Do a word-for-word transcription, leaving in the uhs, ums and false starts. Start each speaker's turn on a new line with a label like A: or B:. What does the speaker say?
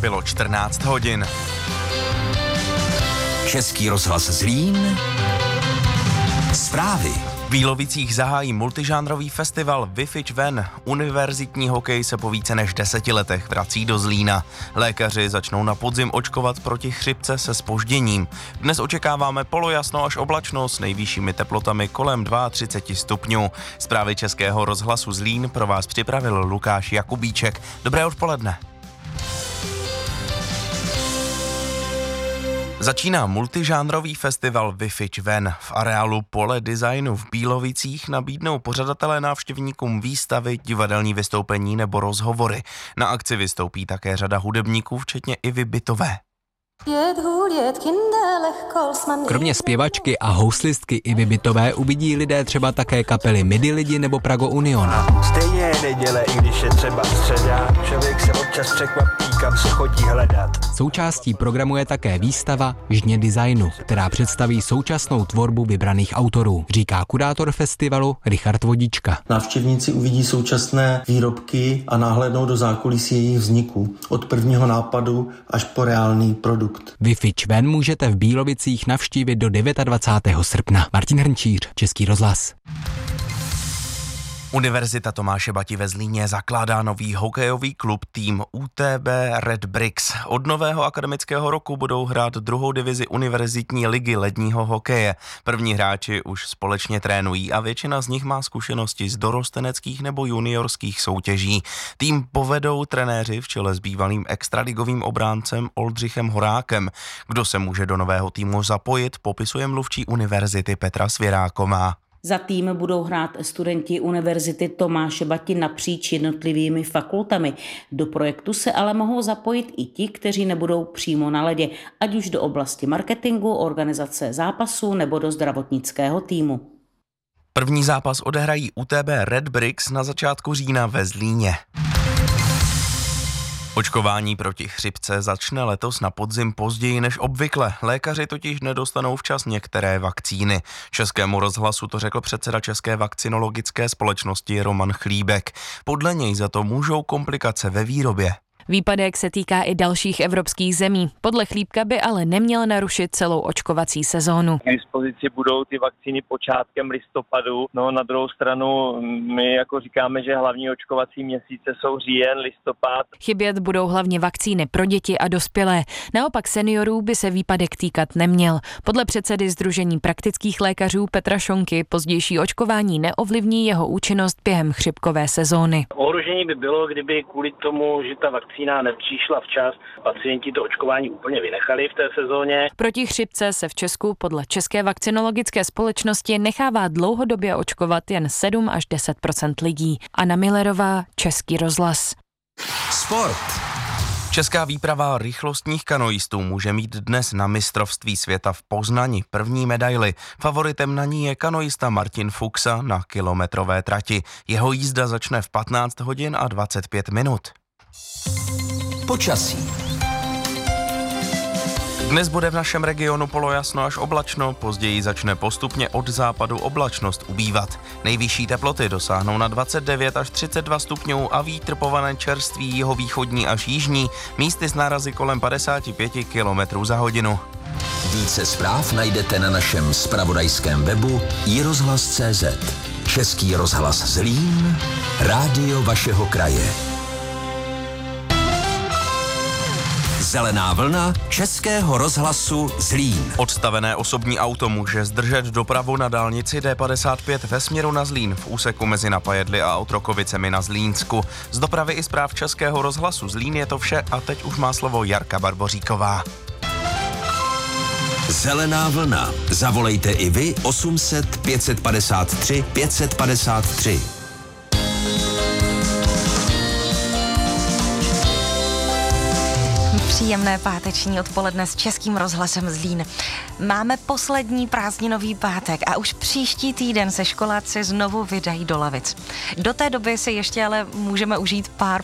A: bylo čtrnáct hodin.
B: Český rozhlas Zlín. Zprávy.
A: V Bílovicích zahájí multižánrový festival Vyfič ven. Univerzitní hokej se po více než deseti letech vrací do Zlína. Lékaři začnou na podzim očkovat proti chřipce se zpožděním. Dnes očekáváme polojasno až oblačno s nejvyššími teplotami kolem třicet dva stupňů. Zprávy Českého rozhlasu Zlín pro vás připravil Lukáš Jakubíček. Dobré odpoledne. Začíná multižánrový festival Vyfič ven. V areálu Pole designu v Bílovicích nabídnou pořadatelé návštěvníkům výstavy, divadelní vystoupení nebo rozhovory. Na akci vystoupí také řada hudebníků, včetně Ivy Bytové.
C: Kromě zpěvačky a houslistky Ivy Bytové uvidí lidé třeba také kapely Midi Lidi nebo Prago Union.
D: Stejně je neděle, i když je třeba středa, člověk se občas překvapí, kam se chodí hledat.
C: Součástí programu je také výstava Žně designu, která představí současnou tvorbu vybraných autorů, říká kurátor festivalu Richard Vodička.
E: Návštěvníci uvidí současné výrobky a náhlédnou do zákulisí jejich vzniku, od prvního nápadu až po reálný produkt.
C: Vyfič ven můžete v Bílovicích navštívit do dvacátého devátého srpna. Martin Hrnčíř, Český rozhlas.
A: Univerzita Tomáše Bati ve Zlíně zakládá nový hokejový klub tým U T B Red Bricks. Od nového akademického roku budou hrát druhou divizi univerzitní ligy ledního hokeje. První hráči už společně trénují a většina z nich má zkušenosti z dorosteneckých nebo juniorských soutěží. Tým povedou trenéři v čele s bývalým extraligovým obráncem Oldřichem Horákem. Kdo se může do nového týmu zapojit, popisuje mluvčí univerzity Petra Svěráková.
F: Za tým budou hrát studenti Univerzity Tomáše Bati napříč jednotlivými fakultami. Do projektu se ale mohou zapojit i ti, kteří nebudou přímo na ledě, ať už do oblasti marketingu, organizace zápasů nebo do zdravotnického týmu.
A: První zápas odehrají U T B Red Bricks na začátku října ve Zlíně. Očkování proti chřipce začne letos na podzim později než obvykle. Lékaři totiž nedostanou včas některé vakcíny. Českému rozhlasu to řekl předseda České vakcinologické společnosti Roman Chlíbek. Podle něj za to můžou komplikace ve výrobě.
G: Výpadek se týká i dalších evropských zemí. Podle Chlíbka by ale neměl narušit celou očkovací sezónu.
H: K dispozici budou ty vakcíny počátkem listopadu. No na druhou stranu my jako říkáme, že hlavní očkovací měsíce jsou říjen, listopad.
G: Chybět budou hlavně vakcíny pro děti a dospělé. Naopak seniorů by se výpadek týkat neměl. Podle předsedy Sdružení praktických lékařů Petra Šonky pozdější očkování neovlivní jeho účinnost během chřipkové sezóny.
I: Ohrožení by bylo, kdyby kvůli tomu, že ta vakcína nepřišla včas, pacienti to očkování úplně vynechali v té sezóně.
G: Proti chřipce se v Česku podle České vakcinologické společnosti nechává dlouhodobě očkovat jen sedm až deset procent lidí. Anna Millerová, Český rozhlas.
B: Sport.
A: Česká výprava rychlostních kanoistů může mít dnes na mistrovství světa v Poznani první medaili. Favoritem na ní je kanoista Martin Fuxa na kilometrové trati. Jeho jízda začne v patnáct hodin a dvacet pět minut.
B: Počasí.
A: Dnes bude v našem regionu polojasno až oblačno, později začne postupně od západu oblačnost ubývat. Nejvyšší teploty dosáhnou na dvacet devět až třicet dva stupňů a vítr pované čerství jihovýchodní až jižní, místy s nárazy kolem padesát pět kilometrů za hodinu.
B: Více zpráv najdete na našem zpravodajském webu i rozhlas tečka cé zet. Český rozhlas Zlín, rádio vašeho kraje. Zelená vlna Českého rozhlasu Zlín.
A: Odstavené osobní auto může zdržet dopravu na dálnici D padesát pět ve směru na Zlín v úseku mezi Napajedly a Otrokovicemi na Zlínsku. Z dopravy i zpráv Českého rozhlasu Zlín je to vše a teď už má slovo Jarka Barboříková.
B: Zelená vlna. Zavolejte i vy osm set pět padesát tři pět padesát tři.
J: Příjemné páteční odpoledne s Českým rozhlasem Zlín. Máme poslední prázdninový pátek a už příští týden se školáci znovu vydají do lavic. Do té doby si ještě ale můžeme užít pár